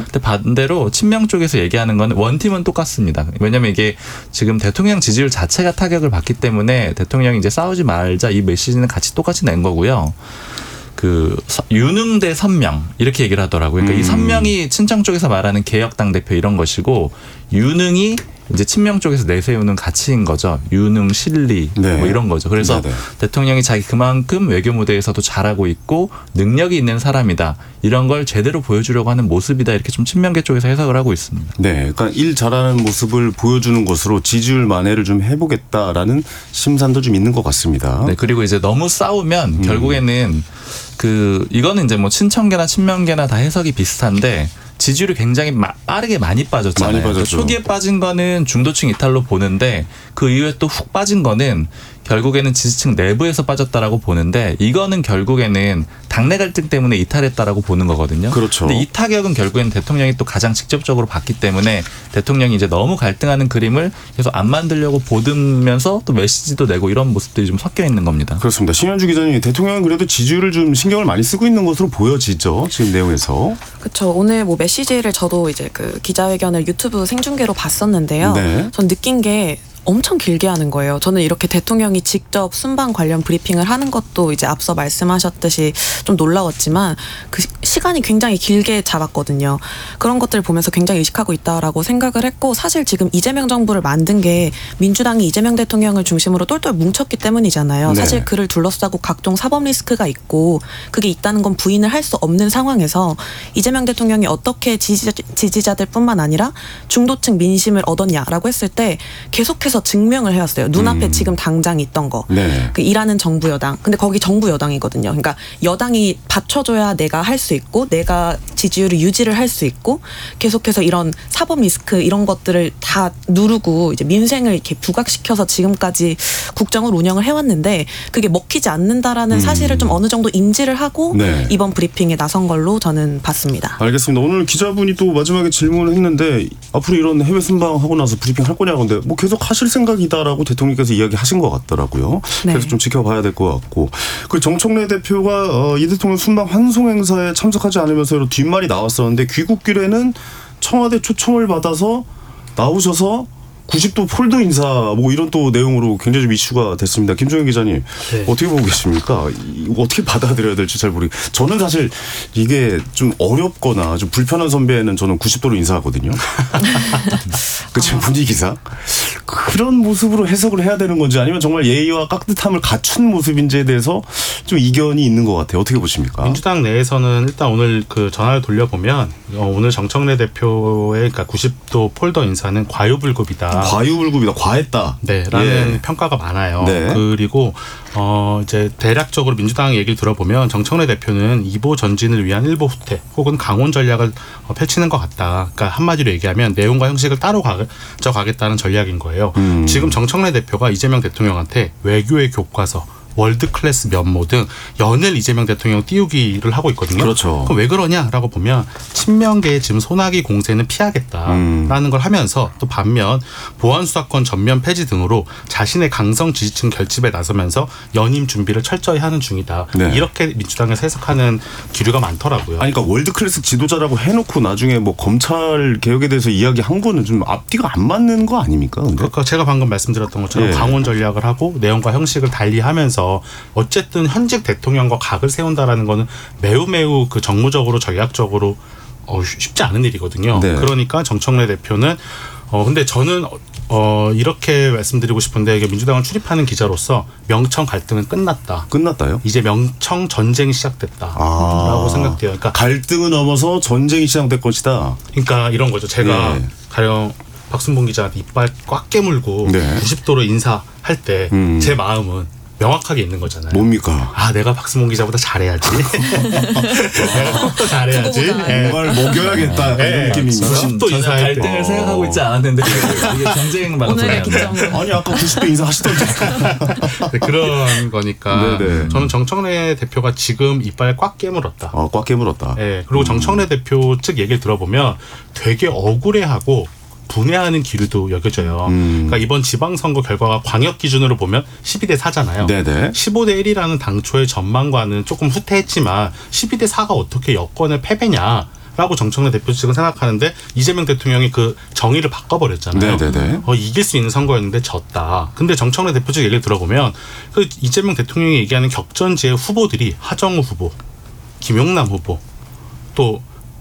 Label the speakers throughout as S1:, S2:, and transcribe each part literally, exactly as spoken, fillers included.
S1: 근데 반대로 친명 쪽에서 얘기하는 건 원팀은 똑같습니다. 왜냐하면 이게 지금 대통령 지지율 자체가 타격을 받기 때문에 대통령이 이제 싸우지 말자 이 메시지는 같이 똑같이 낸 거고요. 그 유능 대 선명 이렇게 얘기를 하더라고요. 그러니까 음. 이 선명이 친정 쪽에서 말하는 개혁당 대표 이런 것이고 유능이 이제 친명 쪽에서 내세우는 가치인 거죠. 유능, 실리 네. 뭐 이런 거죠. 그래서 네네. 대통령이 자기 그만큼 외교 무대에서도 잘하고 있고 능력이 있는 사람이다. 이런 걸 제대로 보여주려고 하는 모습이다. 이렇게 좀 친명계 쪽에서 해석을 하고 있습니다.
S2: 네, 그러니까 일 잘하는 모습을 보여주는 것으로 지지율 만회를 좀 해보겠다라는 심산도 좀 있는 것 같습니다.
S1: 네, 그리고 이제 너무 싸우면 음. 결국에는 그 이거는 이제 뭐 친청계나 친명계나 다 해석이 비슷한데. 지지율이 굉장히 마, 빠르게 많이 빠졌잖아요.
S2: 많이 빠졌죠.
S1: 초기에 빠진 거는 중도층 이탈로 보는데 그 이후에 또 훅 빠진 거는 결국에는 지지층 내부에서 빠졌다라고 보는데 이거는 결국에는 당내 갈등 때문에 이탈했다라고 보는 거거든요.
S2: 그렇죠.
S1: 근데 이 타격은 결국에는 대통령이 또 가장 직접적으로 받기 때문에 대통령이 이제 너무 갈등하는 그림을 계속 안 만들려고 보듬면서 또 메시지도 내고 이런 모습들이 좀 섞여 있는 겁니다.
S2: 그렇습니다. 신현주 기자님, 대통령은 그래도 지지율을 좀 신경을 많이 쓰고 있는 것으로 보여지죠. 지금 내용에서.
S3: 그렇죠. 오늘 뭐 메시지를 저도 이제 그 기자회견을 유튜브 생중계로 봤었는데요. 네. 전 느낀 게 엄청 길게 하는 거예요. 저는 이렇게 대통령이 직접 순방 관련 브리핑을 하는 것도 이제 앞서 말씀하셨듯이 좀 놀라웠지만 그 시간이 굉장히 길게 잡았거든요. 그런 것들을 보면서 굉장히 의식하고 있다라고 생각을 했고 사실 지금 이재명 정부를 만든 게 민주당이 이재명 대통령을 중심으로 똘똘 뭉쳤기 때문이잖아요. 네. 사실 그를 둘러싸고 각종 사법 리스크가 있고 그게 있다는 건 부인을 할 수 없는 상황에서 이재명 대통령이 어떻게 지지자, 지지자들뿐만 아니라 중도층 민심을 얻었냐라고 했을 때 계속해서 증명을 해왔어요. 눈앞에 음. 지금 당장 있던 거. 네. 그 일하는 정부 여당. 근데 거기 정부 여당이거든요. 그러니까 여당이 받쳐줘야 내가 할 수 있고 내가 지지율을 유지를 할 수 있고 계속해서 이런 사법 리스크 이런 것들을 다 누르고 이제 민생을 이렇게 부각시켜서 지금까지 국정을 운영을 해왔는데 그게 먹히지 않는다라는 음. 사실을 좀 어느 정도 인지를 하고 네. 이번 브리핑에 나선 걸로 저는 봤습니다.
S2: 알겠습니다. 오늘 기자분이 또 마지막에 질문을 했는데 앞으로 이런 해외 순방하고 나서 브리핑 할 거냐고 근데 뭐 계속 하실 생각이다라고 대통령께서 이야기하신 것 같더라고요. 네. 그래서 좀 지켜봐야 될 것 같고. 그리고 정청래 대표가 어, 이 대통령 순방 환송 행사에 참석하지 않으면서 뒷말이 나왔었는데 귀국길에는 청와대 초청을 받아서 나오셔서 구십 도 폴더 인사 뭐 이런 또 내용으로 굉장히 좀 이슈가 됐습니다. 김종현 기자님 네. 어떻게 보고 계십니까? 이거 어떻게 받아들여야 될지 잘 모르겠어요. 저는 사실 이게 좀 어렵거나 좀 불편한 선배는 저는 구십 도로 인사하거든요. 그 지금 분위기상 그런 모습으로 해석을 해야 되는 건지 아니면 정말 예의와 깍듯함을 갖춘 모습인지에 대해서 좀 이견이 있는 것 같아요. 어떻게 보십니까?
S4: 민주당 내에서는 일단 오늘 그 전화를 돌려보면 오늘 정청래 대표의 그러니까 구십 도 폴더 인사는 과유불급이다.
S2: 과유불급이다. 과했다.
S4: 네, 라는 예. 평가가 많아요. 네. 그리고 어 이제 대략적으로 민주당 얘기를 들어보면 정청래 대표는 이보 전진을 위한 일보 후퇴 혹은 강원 전략을 펼치는 것 같다. 그러니까 한마디로 얘기하면 내용과 형식을 따로 가져가겠다는 전략인 거예요. 음. 지금 정청래 대표가 이재명 대통령한테 외교의 교과서 월드 클래스 면모 등 연을 이재명 대통령 띄우기를 하고 있거든요.
S2: 그렇죠.
S4: 그럼 왜 그러냐라고 보면 친명계의 지금 소나기 공세는 피하겠다라는 음. 걸 하면서 또 반면 보안수사권 전면 폐지 등으로 자신의 강성 지지층 결집에 나서면서 연임 준비를 철저히 하는 중이다. 네. 이렇게 민주당에서 해석하는 기류가 많더라고요.
S2: 아니, 그러니까 월드 클래스 지도자라고 해놓고 나중에 뭐 검찰 개혁에 대해서 이야기한 거는 좀 앞뒤가 안 맞는 거 아닙니까? 근데?
S4: 그러니까 제가 방금 말씀드렸던 것처럼 네. 강원 전략을 하고 내용과 형식을 달리하면서 어쨌든 현직 대통령과 각을 세운다라는 거는 매우 매우 그 정무적으로 전략적으로 어, 쉽지 않은 일이거든요. 네. 그러니까 정청래 대표는 어 근데 저는 어 이렇게 말씀드리고 싶은데 이게 민주당을 출입하는 기자로서 명청 갈등은 끝났다.
S2: 끝났다요?
S4: 이제 명청 전쟁이 시작됐다라고 아. 생각돼요. 그러니까
S2: 갈등을 넘어서 전쟁이 시작될 것이다.
S4: 그러니까 이런 거죠. 제가 네. 가령 박순봉 기자한테 이빨 꽉 깨물고 네. 구십 도로 인사할 때 제 음. 마음은 명확하게 있는 거잖아요.
S2: 뭡니까?
S4: 아, 내가 박수몽 기자보다 잘해야지. 내가 더 잘해야지.
S2: 뭔가를 먹여야겠다.
S4: 네.
S2: 그런 느낌입니다.
S4: 구십 도 인사할
S1: 갈등을
S4: 때.
S1: 생각하고 있지 않았는데 이게 전쟁 방송이에요.
S2: 아니 아까 구십 도 인사 하시던데.
S4: 네, 그런 거니까 네네. 저는 정청래 대표가 지금 이빨 꽉 깨물었다.
S2: 아, 꽉 깨물었다.
S4: 네, 그리고 정청래 음. 대표 측 얘기를 들어보면 되게 억울해하고 분해하는 기류도 여겨져요. 음. 그러니까 이번 지방선거 결과가 광역 기준으로 보면 십이 대 사잖아요.
S2: 네네.
S4: 십오 대 일이라는 당초의 전망과는 조금 후퇴했지만 십이 대 사가 어떻게 여권의 패배냐. 라고 정청래 대표 측은 생각하는데 이재명 대통령이 그 정의를 바꿔버렸잖아요.
S2: 네네네.
S4: 어, 이길 수 있는 선거였는데 졌다. 근데 정청래 대표 측 얘기를 들어보면 그 이재명 대통령이 얘기하는 격전지의 후보들이 하정우 후보, 김용남 후보, 또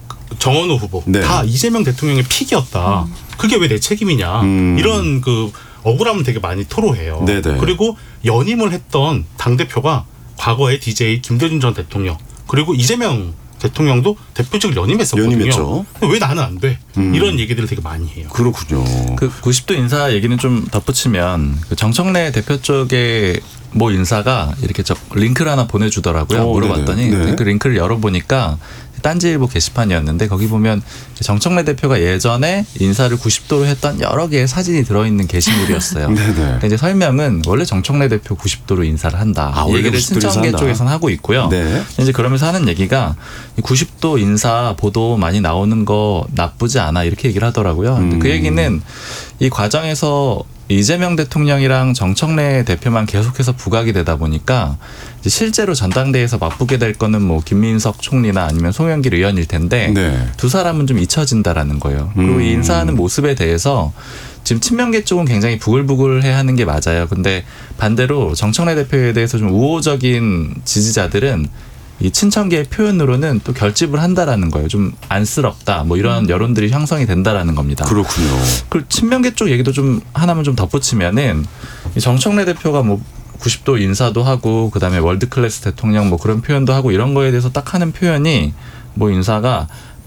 S4: 정원호 후보 네. 다 이재명 대통령의 픽이었다. 음. 그게 왜 내 책임이냐. 음. 이런 그 억울함을 되게 많이 토로해요. 네네. 그리고 연임을 했던 당대표가 과거에 디제이 김대중 전 대통령 그리고 이재명 대통령도 대표직을 연임했었거든요.
S2: 연임했죠.
S4: 왜 나는 안 돼? 음. 이런 얘기들을 되게 많이 해요.
S2: 그렇군요.
S1: 그 구십 도 인사 얘기는 좀 덧붙이면 그 정청래 대표 쪽에 모 인사가 이렇게 저 링크를 하나 보내주더라고요. 오, 물어봤더니 네. 그 링크를 열어보니까 딴지일보 게시판이었는데 거기 보면 정청래 대표가 예전에 인사를 구십 도로 했던 여러 개의 사진이 들어있는 게시물이었어요. 그러니까 이제 설명은 원래 정청래 대표 구십 도로 인사를 한다.
S2: 아,
S1: 이 얘기를 신청계 쪽에서는 하고 있고요. 네. 이제 그러면서 하는 얘기가 구십 도 인사 보도 많이 나오는 거 나쁘지 않아 이렇게 얘기를 하더라고요. 음. 그 얘기는 이 과정에서 이재명 대통령이랑 정청래 대표만 계속해서 부각이 되다 보니까 이제 실제로 전당대회에서 맞붙게 될 거는 뭐 김민석 총리나 아니면 송영길 의원일 텐데 네. 두 사람은 좀 잊혀진다라는 거예요. 그리고 음. 이 인사하는 모습에 대해서 지금 친명계 쪽은 굉장히 부글부글해하는 게 맞아요. 근데 반대로 정청래 대표에 대해서 좀 우호적인 지지자들은 이 친청계의 표현으로는 또 결집을 한다라는 거예요. 좀 안쓰럽다. 뭐 이런 여론들이 형성이 된다라는 겁니다.
S2: 그렇군요.
S1: 그리고 친명계 쪽 얘기도 좀 하나만 좀 덧붙이면은 이 정청래 대표가 뭐 구십 도 인사도 하고 그다음에 월드클래스 대통령 뭐 그런 표현도 하고 이런 거에 대해서 딱 하는 표현이 뭐 인사가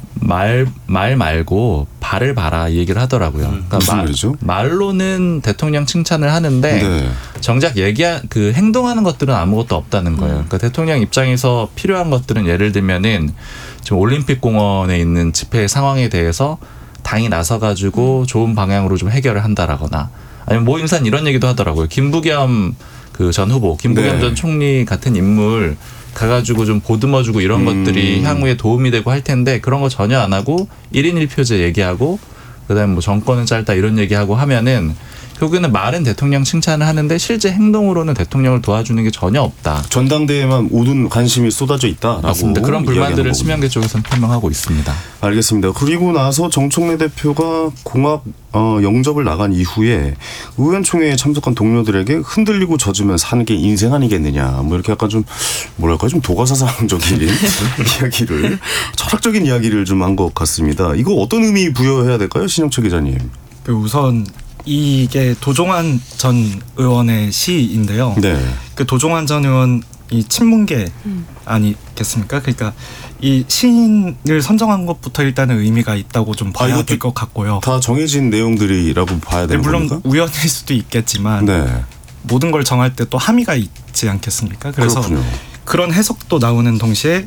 S1: 말, 말 말고 발을 봐라 이 얘기를 하더라고요. 그러니까
S2: 무슨 말, 말이죠?
S1: 말로는 대통령 칭찬을 하는데 네. 정작 얘기하 그 행동하는 것들은 아무것도 없다는 거예요. 그러니까 대통령 입장에서 필요한 것들은 예를 들면은 지금 올림픽 공원에 있는 집회 상황에 대해서 당이 나서 가지고 좋은 방향으로 좀 해결을 한다라거나 아니면 모 인사는 이런 얘기도 하더라고요. 김부겸 그 전 후보, 김부겸 네. 전 총리 같은 인물 가가지고 좀 보듬어주고 이런 음. 것들이 향후에 도움이 되고 할 텐데 그런 거 전혀 안 하고 일 인 일 표제 얘기하고 그다음에 뭐 정권은 짧다 이런 얘기하고 하면은 결국에는 말은 대통령 칭찬을 하는데 실제 행동으로는 대통령을 도와주는 게 전혀 없다.
S2: 전당대회만 모든 관심이 쏟아져 있다라고.
S1: 맞습니다. 그런 불만들을 친명계 쪽에서는 표명하고 있습니다.
S2: 알겠습니다. 그리고 나서 정청래 대표가 공약 어, 영접을 나간 이후에 의원총회에 참석한 동료들에게 흔들리고 젖으면 사는 게 인생 아니겠느냐. 뭐 이렇게 약간 좀 뭐랄까 좀 도가사상적인 이야기를 철학적인 이야기를 좀 한 것 같습니다. 이거 어떤 의미 부여해야 될까요, 신영철 기자님?
S5: 우선 이게 도종환 전 의원의 시인데요. 네. 그 도종환 전 의원이 친문계 음. 아니겠습니까? 그러니까 이 시인을 선정한 것부터 일단은 의미가 있다고 좀 봐야 아, 될 것 같고요.
S2: 다 정해진 내용들이라고 봐야 되는
S5: 물론
S2: 겁니까?
S5: 우연일 수도 있겠지만 네. 모든 걸 정할 때 또 함의가 있지 않겠습니까? 그래서 그렇군요. 그런 해석도 나오는 동시에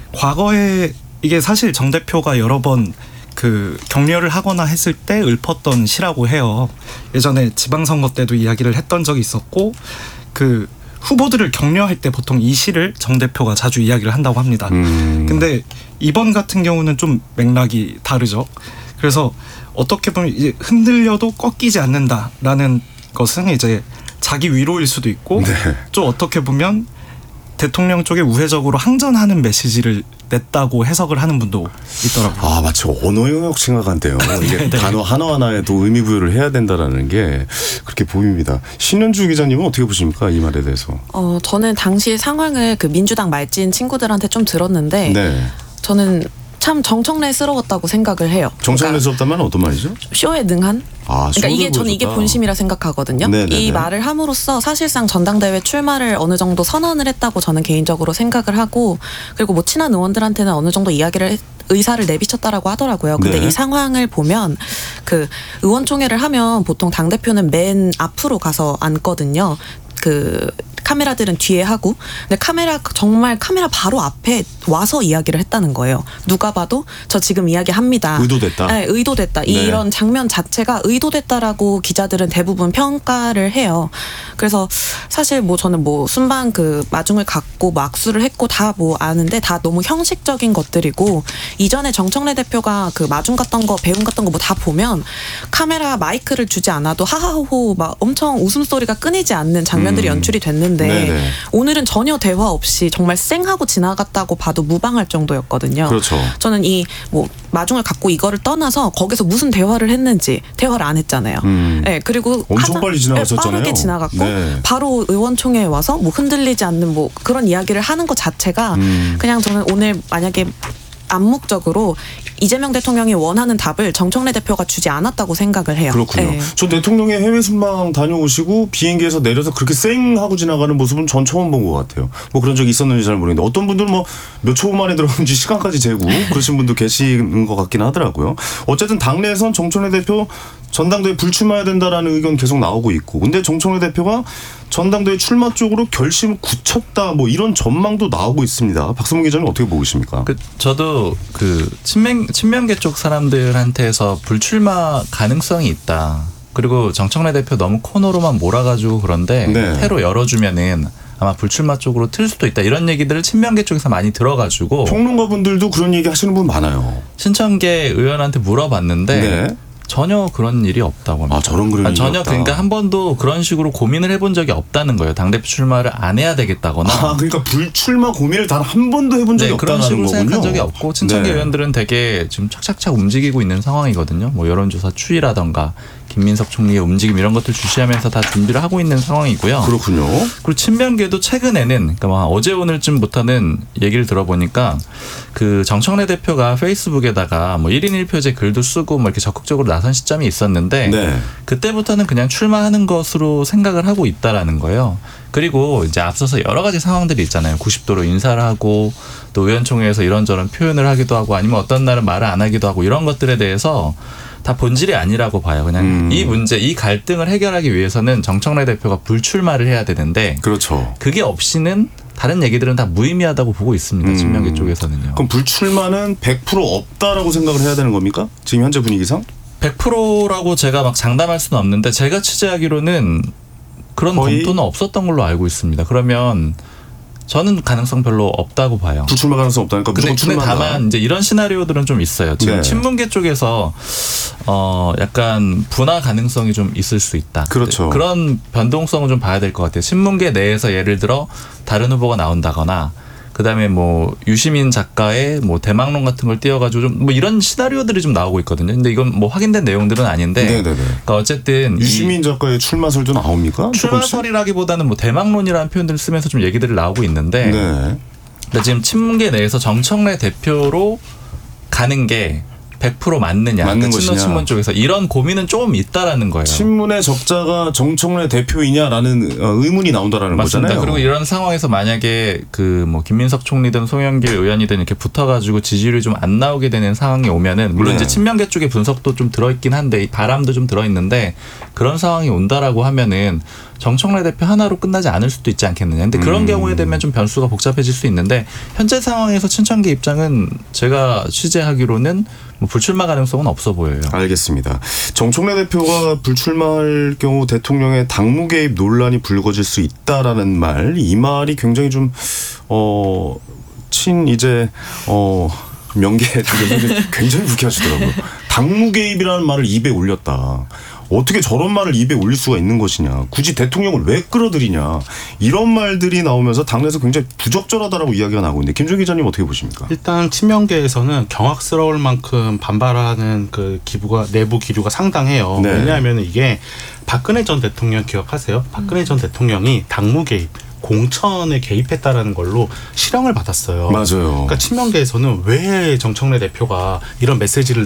S5: 과거에 이게 사실 정 대표가 여러 번 그 격려를 하거나 했을 때 읊었던 시라고 해요. 예전에 지방선거 때도 이야기를 했던 적이 있었고 그 후보들을 격려할 때 보통 이 시를 정 대표가 자주 이야기를 한다고 합니다. 음. 근데 이번 같은 경우는 좀 맥락이 다르죠. 그래서 어떻게 보면 이제 흔들려도 꺾이지 않는다라는 것은 이제 자기 위로일 수도 있고 네. 좀 어떻게 보면 대통령 쪽에 우회적으로 항전하는 메시지를 냈다고 해석을 하는 분도 있더라고요.
S2: 아 마치 언어 영역 생각한데요. 이게 단어 하나하나에도 의미 부여를 해야 된다라는 게 그렇게 보입니다. 신현주 기자님은 어떻게 보십니까? 이 말에 대해서.
S3: 어 저는 당시 상황을 그 민주당 말진 친구들한테 좀 들었는데 네. 저는 참 정청래스러웠다고 생각을 해요.
S2: 정청래스럽다면 어떤 말이죠?
S3: 쇼에 능한?
S2: 아,
S3: 그러니까 이게 저는 이게 본심이라 생각하거든요. 네네네. 이 말을 함으로써 사실상 전당대회 출마를 어느 정도 선언을 했다고 저는 개인적으로 생각을 하고 그리고 뭐 친한 의원들한테는 어느 정도 이야기를 했, 의사를 내비쳤다라고 하더라고요. 근데 네. 이 상황을 보면 그 의원총회를 하면 보통 당대표는 맨 앞으로 가서 앉거든요. 그 카메라들은 뒤에 하고 근데 카메라 정말 카메라 바로 앞에 와서 이야기를 했다는 거예요. 누가 봐도 저 지금 이야기합니다.
S2: 의도됐다.
S3: 네, 의도됐다. 네. 이런 장면 자체가 의도됐다라고 기자들은 대부분 평가를 해요. 그래서 사실 뭐 저는 뭐 순방 그 마중을 갖고 뭐 악수를 했고 다 뭐 아는데 다 너무 형식적인 것들이고 이전에 정청래 대표가 그 마중 갔던 거 배웅 갔던 거 뭐 다 보면 카메라 마이크를 주지 않아도 하하호호 막 엄청 웃음소리가 끊이지 않는 장면들 장면들이 음. 연출이 됐는데
S2: 네네.
S3: 오늘은 전혀 대화 없이 정말 쌩하고 지나갔다고 봐도 무방할 정도였거든요.
S2: 그렇죠.
S3: 저는 이 뭐 마중을 갖고 이거를 떠나서 거기서 무슨 대화를 했는지 대화를 안 했잖아요.
S2: 음.
S3: 네, 그리고
S2: 엄청 빨리 지나갔었잖아요.
S3: 빠르게 지나갔고
S2: 네.
S3: 바로 의원총회에 와서 뭐 흔들리지 않는 뭐 그런 이야기를 하는 것 자체가 음. 그냥 저는 오늘 만약에 암묵적으로 이재명 대통령이 원하는 답을 정청래 대표가 주지 않았다고 생각을 해요.
S2: 그렇군요. 네. 저 대통령이 해외 순방 다녀오시고 비행기에서 내려서 그렇게 쌩 하고 지나가는 모습은 전 처음 본 것 같아요. 뭐 그런 적이 있었는지 잘 모르겠는데 어떤 분들은 뭐 몇 초 만에 들어오는지 시간까지 재고 그러신 분도 계시는 것 같긴 하더라고요. 어쨌든 당내에선 정청래 대표 전당대회 불출마해야 된다라는 의견 계속 나오고 있고, 근데 정청래 대표가 전당대회 출마 쪽으로 결심을 굳혔다, 뭐 이런 전망도 나오고 있습니다. 박성문 기자는 어떻게 보고 계십니까?
S1: 그 저도 그 친명 친명계 쪽 사람들한테서 불출마 가능성이 있다. 그리고 정청래 대표 너무 코너로만 몰아가지고 그런데
S2: 네.
S1: 패로 열어주면은 아마 불출마 쪽으로 틀 수도 있다. 이런 얘기들을 친명계 쪽에서 많이 들어가지고
S2: 평론가분들도 그런 얘기 하시는 분 많아요.
S1: 신천계 의원한테 물어봤는데. 네. 전혀 그런 일이 없다고 합니다.
S2: 아, 저런 그런
S1: 아,
S2: 일이
S1: 전혀
S2: 없다.
S1: 그러니까 한 번도 그런 식으로 고민을 해본 적이 없다는 거예요. 당대표 출마를 안 해야 되겠다거나.
S2: 아, 그러니까 불출마 고민을 단 한 번도 해본 적이
S1: 네,
S2: 없다는
S1: 그런 식으로
S2: 거군요.
S1: 생각한 적이 없고 친천계
S2: 네.
S1: 의원들은 되게 지금 착착착 움직이고 있는 상황이거든요. 뭐 여론조사 추이라던가 김민석 총리의 움직임 이런 것들 주시하면서 다 준비를 하고 있는 상황이고요.
S2: 그렇군요.
S1: 그리고 친명계도 최근에는 그러니까 뭐 어제 오늘쯤부터는 얘기를 들어보니까 그 정청래 대표가 페이스북에다가 뭐 일 인 일 표제 글도 쓰고 뭐 이렇게 적극적으로 나선 시점이 있었는데
S2: 네.
S1: 그때부터는 그냥 출마하는 것으로 생각을 하고 있다라는 거예요. 그리고 이제 앞서서 여러 가지 상황들이 있잖아요. 구십 도로 인사를 하고 또 의원총회에서 이런저런 표현을 하기도 하고 아니면 어떤 날은 말을 안 하기도 하고 이런 것들에 대해서 다 본질이 아니라고 봐요. 그냥 음. 이 문제, 이 갈등을 해결하기 위해서는 정청래 대표가 불출마를 해야 되는데
S2: 그렇죠.
S1: 그게 없이는 다른 얘기들은 다 무의미하다고 보고 있습니다. 음. 친명계 쪽에서는요.
S2: 그럼 불출마는 백 퍼센트 없다라고 생각을 해야 되는 겁니까? 지금 현재 분위기상?
S1: 백 퍼센트라고 제가 막 장담할 수는 없는데 제가 취재하기로는 그런
S2: 거의?
S1: 검토는 없었던 걸로 알고 있습니다. 그러면 저는 가능성 별로 없다고 봐요.
S2: 불출마 가능성 없다니까
S1: 근데,
S2: 무조건
S1: 근데
S2: 출마다.
S1: 다만 이제 이런 시나리오들은 좀 있어요. 지금
S2: 네.
S1: 친문계 쪽에서 어 약간 분화 가능성이 좀 있을 수 있다.
S2: 그렇죠.
S1: 그런 변동성을 좀 봐야 될 것 같아요. 친문계 내에서 예를 들어 다른 후보가 나온다거나 그다음에 뭐 유시민 작가의 뭐 대망론 같은 걸 띄워가지고 좀 뭐 이런 시나리오들이 좀 나오고 있거든요. 근데 이건 뭐 확인된 내용들은 아닌데.
S2: 네네네.
S1: 그러니까 어쨌든
S2: 유시민 작가의 출마설도 나옵니까?
S1: 출마설이라기보다는 뭐 대망론이라는 표현들을 쓰면서 좀 얘기들이 나오고 있는데.
S2: 네.
S1: 그러니까 지금 친문계 내에서 정청래 대표로 가는 게 백 퍼센트 맞느냐.
S2: 맞는
S1: 그
S2: 것이냐.
S1: 친문 쪽에서 이런 고민은 좀 있다라는 거예요.
S2: 친문의 적자가 정청래 대표이냐라는 의문이 나온다라는
S1: 맞습니다.
S2: 거잖아요.
S1: 그리고 이런 상황에서 만약에 그 뭐 김민석 총리든 송영길 의원이든 이렇게 붙어가지고 지지율이 좀 안 나오게 되는 상황이 오면은 물론
S2: 네.
S1: 이제 친명계 쪽에 분석도 좀 들어있긴 한데 이 바람도 좀 들어있는데 그런 상황이 온다라고 하면은 정청래 대표 하나로 끝나지 않을 수도 있지 않겠느냐. 근데 그런
S2: 음.
S1: 경우에 되면 좀 변수가 복잡해질 수 있는데 현재 상황에서 친천계 입장은 제가 취재하기로는 뭐 불출마 가능성은 없어 보여요.
S2: 알겠습니다. 정청래 대표가 불출마할 경우 대통령의 당무 개입 논란이 불거질 수 있다라는 말, 이 말이 굉장히 좀 어, 친 이제 어, 명계 쪽에서 굉장히 불쾌하시더라고요. 당무 개입이라는 말을 입에 올렸다. 어떻게 저런 말을 입에 올릴 수가 있는 것이냐. 굳이 대통령을 왜 끌어들이냐. 이런 말들이 나오면서 당내에서 굉장히 부적절하다라고 이야기가 나오고 있는데 김종 기자님 어떻게 보십니까?
S4: 일단 친명계에서는 경악스러울 만큼 반발하는 그 기부가 내부 기류가 상당해요.
S2: 네.
S4: 왜냐하면 이게 박근혜 전 대통령 기억하세요? 박근혜 전 대통령이 당무 개입 공천에 개입했다라는 걸로 실형을 받았어요.
S2: 맞아요.
S4: 그러니까 친명계에서는 왜 정청래 대표가 이런 메시지를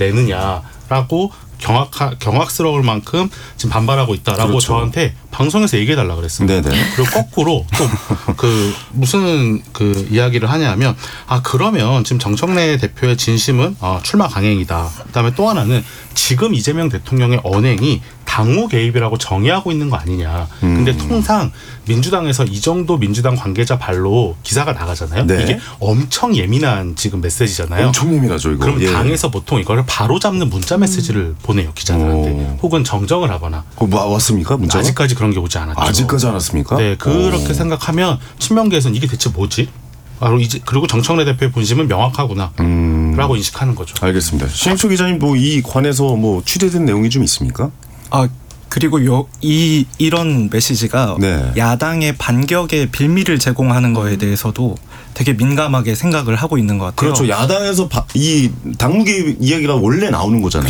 S4: 내느냐라고 경악 경악스러울 만큼 지금 반발하고 있다라고
S2: 그렇죠.
S4: 저한테 방송에서 얘기해달라 그랬습니다.
S2: 네네.
S4: 그리고 거꾸로 또 그 무슨 그 이야기를 하냐면 아 그러면 지금 정청래 대표의 진심은 어, 출마 강행이다. 그다음에 또 하나는 지금 이재명 대통령의 언행이 당무 개입이라고 정의하고 있는 거 아니냐.
S2: 음.
S4: 근데 통상 민주당에서 이 정도 민주당 관계자 발로 기사가 나가잖아요.
S2: 네.
S4: 이게 엄청 예민한 지금 메시지잖아요.
S2: 엄청 예민하죠 이거.
S4: 그럼
S2: 예.
S4: 당에서 보통 이거를 바로잡는 문자 메시지를 음. 보내요 기자들한테.
S2: 오.
S4: 혹은 정정을 하거나.
S2: 어, 뭐 왔습니까 문자가?
S4: 아직까지 그런 게 오지 않았죠.
S2: 아직까지 않았습니까?
S4: 네, 그렇게
S2: 오.
S4: 생각하면 친명계에서는 이게 대체 뭐지? 바로 이제 그리고 정청래 대표의 본심은 명확하구나.
S2: 음.
S4: 라고 인식하는 거죠.
S2: 알겠습니다. 신익철 기자님 뭐 이 관해서 뭐 취재된 내용이 좀 있습니까?
S5: 아 그리고 요, 이 이런 메시지가 네. 야당의 반격의 빌미를 제공하는 거에 대해서도 되게 민감하게 생각을 하고 있는 것 같아요.
S2: 그렇죠. 야당에서 바, 이 당무개입 이야기가 원래 나오는 거잖아요.